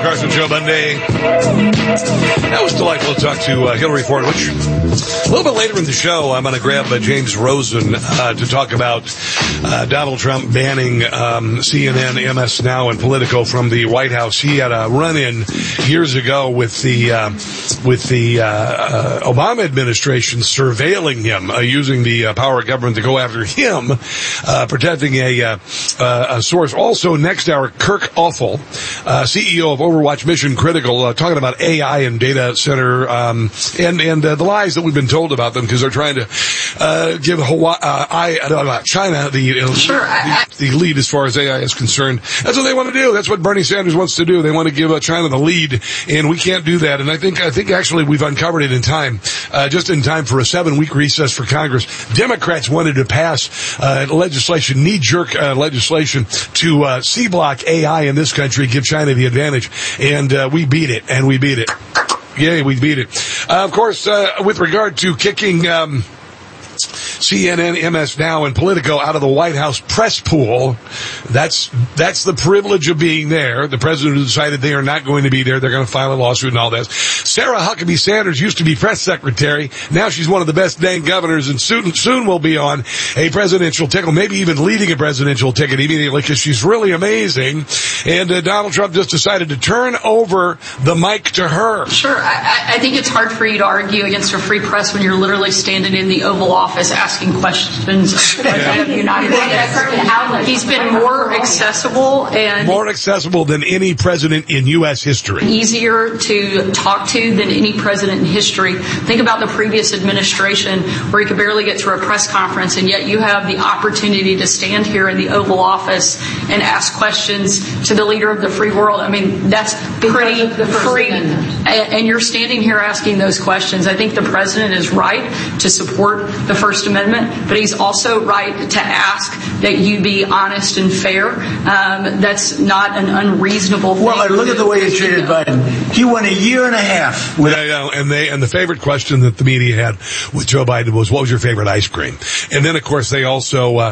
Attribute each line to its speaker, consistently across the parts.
Speaker 1: Carson Show Monday. That was delightful to talk to Hillary Ford, which a little bit later in the show, I'm going to grab James Rosen to talk about Donald Trump banning CNN, MS Now, and Politico from the White House. He had a run-in years ago with the Obama administration surveilling him, using the power of government to go after him, protecting a source. Also, next hour, Kirk Offal, CEO of Overwatch Mission Critical, talking about AI and data center and the lies that we've been told about them, because they're trying to give China the lead as far as AI is concerned. That's what they want to do. That's what Bernie Sanders wants to do. They want to give China the lead, and we can't do that. And I think actually we've uncovered it in time, just in time for a 7-week recess for Congress. Democrats wanted to pass legislation, knee-jerk legislation to C-block AI in this country, give China the advantage, and we beat it, Yay, we beat it. Of course, with regard to kicking CNN, MS Now, and Politico out of the White House press pool, that's the privilege of being there. The president decided they are not going to be there. They're going to file a lawsuit and all this. Sarah Huckabee Sanders used to be press secretary. Now she's one of the best dang governors, and soon will be on a presidential ticket, maybe even leading a presidential ticket immediately, because she's really amazing. And Donald Trump just decided to turn over the mic to her.
Speaker 2: Sure. I think it's hard for you to argue against a free press when you're literally standing in the Oval Office asking questions of the President of the United States. He's been more accessible
Speaker 1: than any president in U.S. history.
Speaker 2: Easier to talk to than any president in history. Think about the previous administration, where he could barely get through a press conference, and yet you have the opportunity to stand here in the Oval Office and ask questions to the leader of the free world. I mean, that's pretty free. And you're standing here asking those questions. I think the president is right to support the First Amendment, but he's also right to ask that you be honest and fair. That's not an unreasonable thing.
Speaker 3: Well, look at the way he treated Biden. He went a year and a half.
Speaker 1: And the favorite question that the media had with Joe Biden was, "What was your favorite ice cream?" And then, of course, they also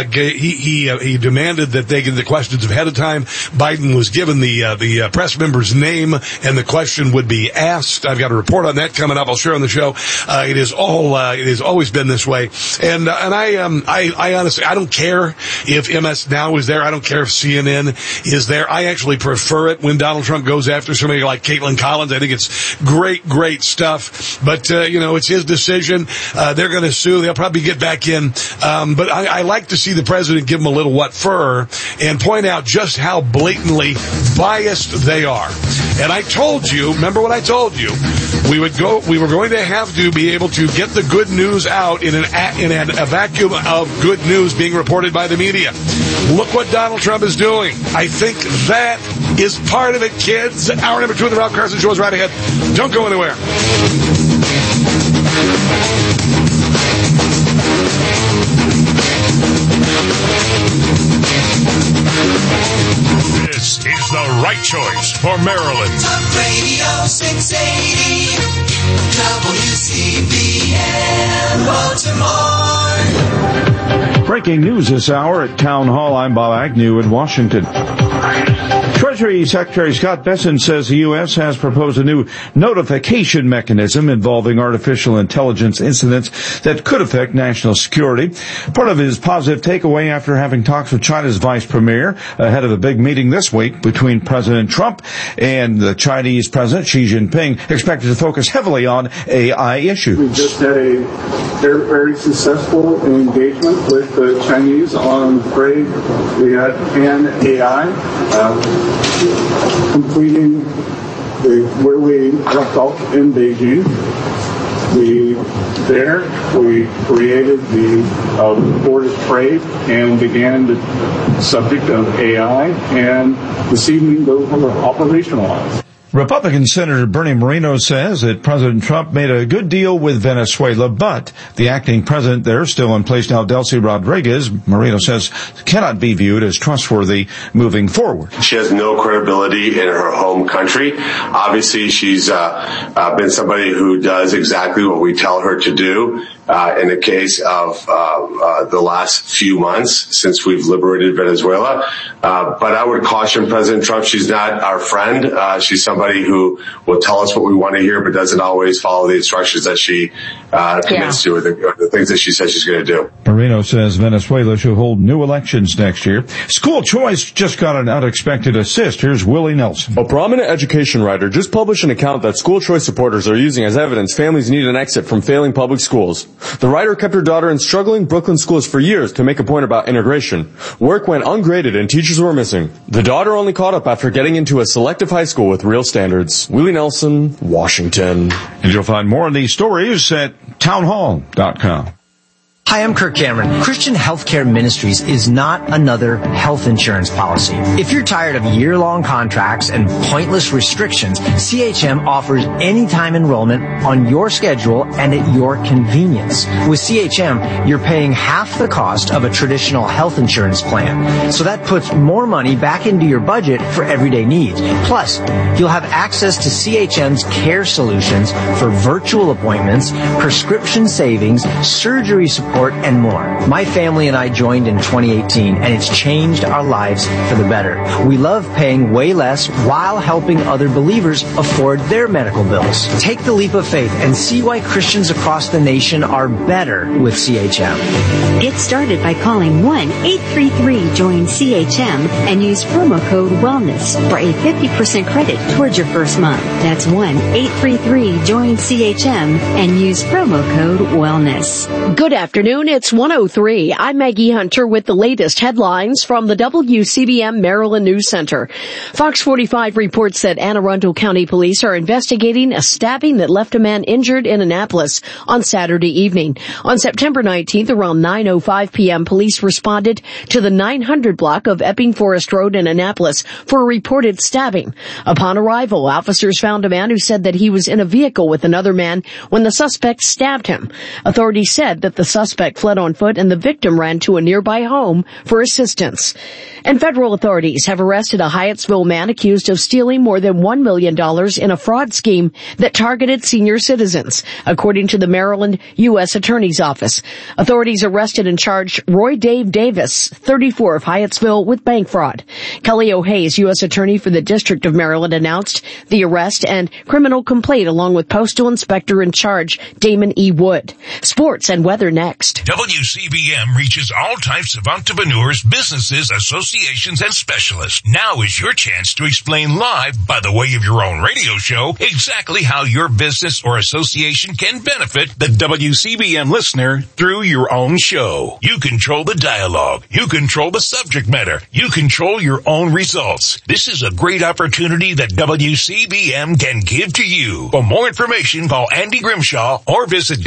Speaker 1: he demanded that they get the questions ahead of time. Biden was given the press member's name, and the question would be asked. I've got a report on that coming up. I'll share on the show. It has always been this way. And I honestly, I don't care if MS Now is there. I don't care if CNN is there. I actually prefer it when Donald Trump goes after somebody like Caitlin Collins. I think it's great stuff. But, it's his decision. They're going to sue. They'll probably get back in. But I like to see the president give them a little wet fur and point out just how blatantly biased they are. And I told you, remember what I told you? We were going to have to be able to get the good news out in a vacuum of good news being reported by the media. Look what Donald Trump is doing. I think that is part of it, kids. Hour number 2 of the Ralph Carson Show is right ahead. Don't go anywhere.
Speaker 4: This is the right choice for Maryland.
Speaker 5: Talk Radio 680 WCBM Baltimore.
Speaker 6: Breaking news this hour at Town Hall. I'm Bob Agnew in Washington. Treasury Secretary Scott Bessent says the U.S. has proposed a new notification mechanism involving artificial intelligence incidents that could affect national security. Part of his positive takeaway after having talks with China's vice premier ahead of a big meeting this week between President Trump and the Chinese President Xi Jinping, expected to focus heavily on AI issues.
Speaker 7: We just had a very successful engagement with the Chinese on trade. We had Pan AI. Completing where we left off in Beijing. We created the Board of Trade and began the subject of AI, and this evening those were operationalized.
Speaker 6: Republican Senator Bernie Moreno says that President Trump made a good deal with Venezuela, but the acting president there, still in place now, Delcy Rodriguez, Moreno says, cannot be viewed as trustworthy moving forward.
Speaker 8: She has no credibility in her home country. Obviously, she's been somebody who does exactly what we tell her to do. in the case of the last few months since we've liberated Venezuela. But I would caution President Trump. She's not our friend. She's somebody who will tell us what we want to hear, but doesn't always follow the instructions that she commits to, or the things that she says she's going to do.
Speaker 6: Moreno says Venezuela should hold new elections next year. School Choice just got an unexpected assist. Here's Willie Nelson.
Speaker 9: A prominent education writer just published an account that School Choice supporters are using as evidence families need an exit from failing public schools. The writer kept her daughter in struggling Brooklyn schools for years to make a point about integration. Work went ungraded and teachers were missing. The daughter only caught up after getting into a selective high school with real standards. Willie Nelson, Washington.
Speaker 6: And you'll find more of these stories at townhall.com.
Speaker 10: Hi, I'm Kirk Cameron. Christian Healthcare Ministries is not another health insurance policy. If you're tired of year-long contracts and pointless restrictions, CHM offers anytime enrollment on your schedule and at your convenience. With CHM, you're paying half the cost of a traditional health insurance plan. So that puts more money back into your budget for everyday needs. Plus, you'll have access to CHM's care solutions for virtual appointments, prescription savings, surgery support, and more. My family and I joined in 2018, and it's changed our lives for the better. We love paying way less while helping other believers afford their medical bills. Take the leap of faith and see why Christians across the nation are better with CHM.
Speaker 11: Get started by calling 1-833-JOIN-CHM and use promo code WELLNESS for a 50% credit towards your first month. That's 1-833-JOIN-CHM and use promo code WELLNESS.
Speaker 12: Good afternoon. It's 1:03. I'm Maggie Hunter with the latest headlines from the WCBM Maryland News Center. Fox 45 reports that Anne Arundel County Police are investigating a stabbing that left a man injured in Annapolis on Saturday evening. On September 19th, around 9:05 p.m., police responded to the 900 block of Epping Forest Road in Annapolis for a reported stabbing. Upon arrival, officers found a man who said that he was in a vehicle with another man when the suspect stabbed him. Authorities said that the suspect fled on foot and the victim ran to a nearby home for assistance. And federal authorities have arrested a Hyattsville man accused of stealing more than $1 million in a fraud scheme that targeted senior citizens, according to the Maryland U.S. Attorney's Office. Authorities arrested and charged Roy Dave Davis, 34, of Hyattsville, with bank fraud. Kelly O'Hayes, U.S. Attorney for the District of Maryland, announced the arrest and criminal complaint along with Postal Inspector in charge Damon E. Wood. Sports and weather next.
Speaker 4: WCBM reaches all types of entrepreneurs, businesses, associations, and specialists. Now is your chance to explain live, by the way of your own radio show, exactly how your business or association can benefit the WCBM listener through your own show. You control the dialogue. You control the subject matter. You control your own results. This is a great opportunity that WCBM can give to you. For more information, call Andy Grimshaw or visit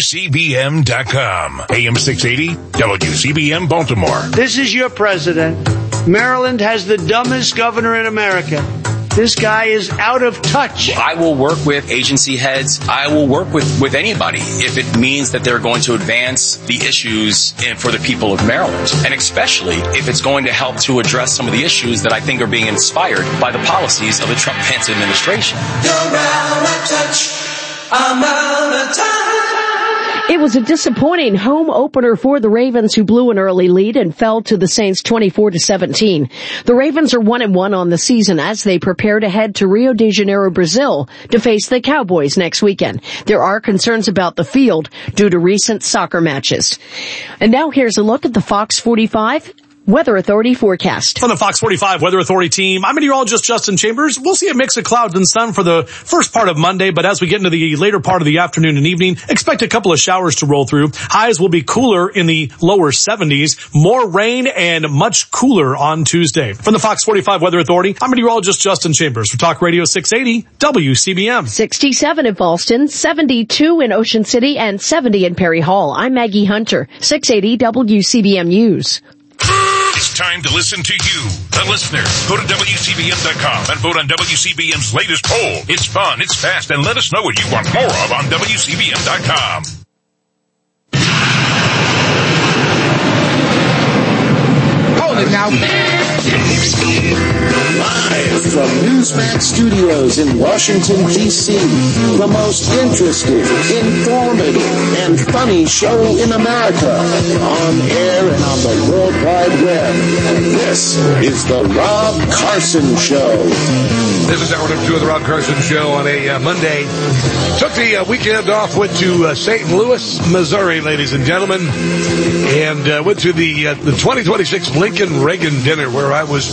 Speaker 4: WCBM.com. AM 680, WCBM Baltimore.
Speaker 13: This is your president. Maryland has the dumbest governor in America. This guy is out of touch.
Speaker 14: I will work with agency heads. I will work with anybody if it means that they're going to advance the issues for the people of Maryland. And especially if it's going to help to address some of the issues that I think are being inspired by the policies of the Trump-Pence administration.
Speaker 5: You're out of touch. I'm out of touch.
Speaker 12: It was a disappointing home opener for the Ravens, who blew an early lead and fell to the Saints 24-17. The Ravens are 1-1 on the season as they prepare to head to Rio de Janeiro, Brazil, to face the Cowboys next weekend. There are concerns about the field due to recent soccer matches. And now here's a look at the Fox 45 Weather Authority forecast.
Speaker 15: From the Fox 45 Weather Authority team, I'm meteorologist Justin Chambers. We'll see a mix of clouds and sun for the first part of Monday, but as we get into the later part of the afternoon and evening, expect a couple of showers to roll through. Highs will be cooler in the lower 70s, more rain and much cooler on Tuesday. From the Fox 45 Weather Authority, I'm meteorologist Justin Chambers for Talk Radio 680 WCBM.
Speaker 12: 67 in Ballston, 72 in Ocean City, and 70 in Perry Hall. I'm Maggie Hunter, 680 WCBM News.
Speaker 4: It's time to listen to you, the listener. Go to WCBM.com and vote on WCBM's latest poll. It's fun, it's fast, and let us know what you want more of on WCBM.com.
Speaker 16: Hold it now. Live from News Newsmax Studios in Washington, D.C. The most interesting, informative, and funny show in America. On air and on the World Wide Web. This is The Rob Carson Show.
Speaker 1: This is hour number 2 of The Rob Carson Show on a Monday. Took the weekend off, went to St. Louis, Missouri, ladies and gentlemen, and went to the 2026 Lincoln Reagan dinner where I was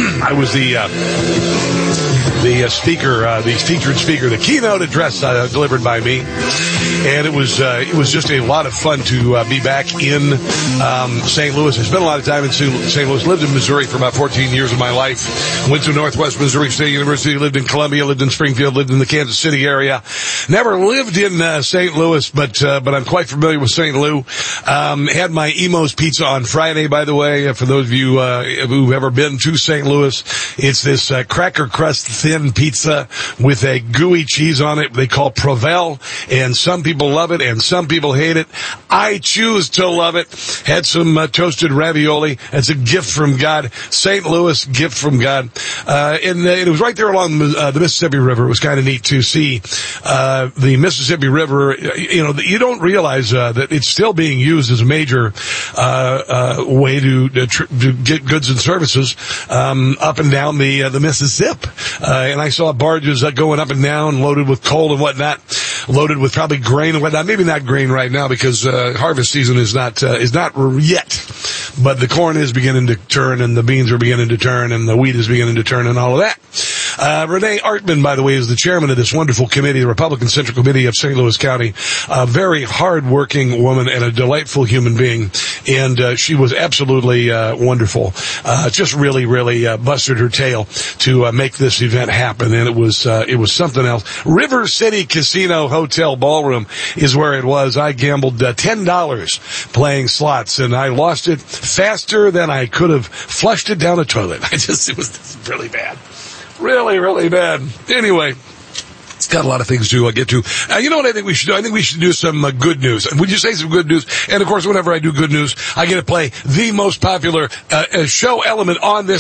Speaker 1: the speaker, the featured speaker, the keynote address delivered by me. And it was just a lot of fun to be back in St. Louis. I spent a lot of time in St. Louis. Lived in Missouri for about 14 years of my life. Went to Northwest Missouri State University. Lived in Columbia. Lived in Springfield. Lived in the Kansas City area. Never lived in St. Louis, but I'm quite familiar with St. Lou. Had my Emo's Pizza on Friday, by the way. For those of you who've ever been to St. Louis, it's this cracker crust thin pizza with a gooey cheese on it. They call Provel, and some people love it and some people hate it. I choose to love it. Had some toasted ravioli. It's a gift from God. St. Louis, gift from God. And it was right there along the Mississippi River. It was kind of neat to see the Mississippi River. You know, you don't realize that it's still being used as a major way to get goods and services up and down the Mississippi. And I saw barges going up and down, loaded with coal and whatnot, loaded with probably grain and whatnot. Maybe not grain right now because harvest season is not yet. But the corn is beginning to turn, and the beans are beginning to turn, and the wheat is beginning to turn, and all of that. Renee Artman, by the way, is the chairman of this wonderful committee, the Republican Central Committee of St. Louis County. A very hard-working woman and a delightful human being, and she was absolutely wonderful. Just really, really busted her tail to make this event happen, and it was something else. River City Casino Hotel Ballroom is where it was. I gambled $10 playing slots, and I lost it faster than I could have flushed it down a toilet. It was really bad. Really, really bad. Anyway, it's got a lot of things to get to. You know what I think we should do? I think we should do some good news. Would you say some good news? And, of course, whenever I do good news, I get to play the most popular show element on this